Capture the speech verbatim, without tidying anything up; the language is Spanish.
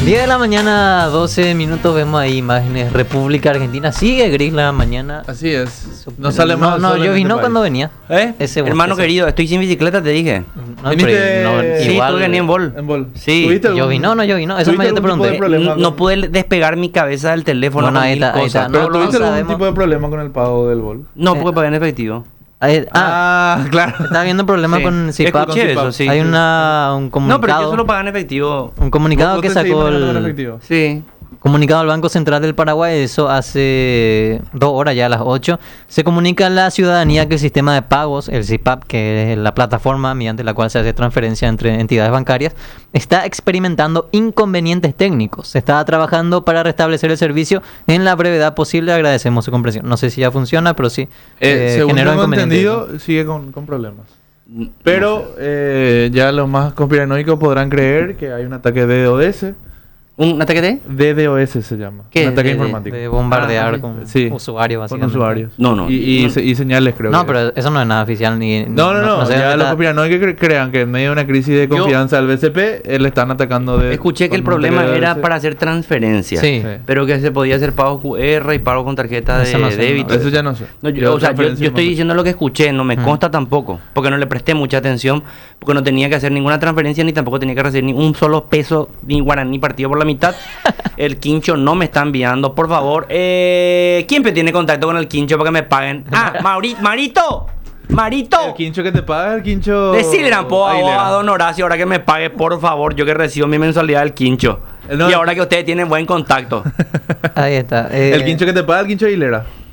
diez de la mañana, doce minutos, vemos ahí imágenes. República Argentina sigue gris la mañana. Así es. Super- No sale más. No, no, yo vino cuando venía. ¿Eh? Ese bus, Hermano ese. querido, estoy sin bicicleta, te dije. No, Viniste- pero no, Sí, Sí, igual, tuve que venir en bol. En bol. Sí. ¿Tuviste algún- Yo vi, no, no, yo vi, no. Eso ¿Tuviste más yo te algún tipo de pregunté. problema N- No con- pude despegar mi cabeza del teléfono Bueno, con ahí mil está, ahí cosas. está. Pero No, no tuviste algún sabemos. tipo de problema con el pago del bol. No Eh, pude pagar en efectivo. Ahí- ah, Ah, claro. estaba viendo problemas Sí. con CIPAP. Escuché eso, sí. Hay una, un No, comunicado. pero yo solo pagué en efectivo. Un comunicado ¿Vos que te seguís sacó manejando con el efectivo? Sí. comunicado del Banco Central del Paraguay, eso hace dos horas ya a las ocho. Se comunica a la ciudadanía que el sistema de pagos, el CIPAP, que es la plataforma mediante la cual se hace transferencia entre entidades bancarias, está experimentando inconvenientes técnicos. Se está trabajando para restablecer el servicio en la brevedad posible. Agradecemos su comprensión. No sé si ya funciona, pero sí. Eh, eh, según generó tengo inconvenientes. entendido, sigue con, con problemas. Pero eh, ya los más conspiranoicos podrán creer que hay un ataque de DDoS. ¿Un ataque de? D DoS se llama. ¿Qué Un es ataque D D? informático. De bombardear Ah, con sí. usuarios, Con básicamente. usuarios. No, no. Y, y, No. se- y señales, creo. No, que. pero eso no es nada oficial ni... No, no, no. sé ya dónde los está. conspiranoicos cre- crean que en medio de una crisis de Yo- confianza al B C P, eh, le están atacando de. Escuché que el con un problema ataque de era DoS. para hacer transferencias. Sí. Sí. Pero que se podía hacer pago Q R y pago con tarjeta de Eso no sé, débito. no. Eso ya no sé. No, yo- Yo o sea, yo, transferencia yo estoy no sé. diciendo lo que escuché, no me Mm. consta tampoco, porque no le presté mucha atención, porque no tenía que hacer ninguna transferencia ni tampoco tenía que recibir ni un solo peso ni guaraní partido por la mitad. El Quincho no me está enviando, por favor. Eh, ¿Quién tiene contacto con el Quincho para que me paguen? Ah, Mauri- Marito, Marito. El quincho que te paga, el quincho. Decirle a Aguilera. don Horacio ahora que me pague, por favor, yo que recibo mi mensualidad del Quincho. Eh, no, y ahora que ustedes tienen buen contacto. Ahí está. eh, El quincho que te paga, el quincho Aguilera.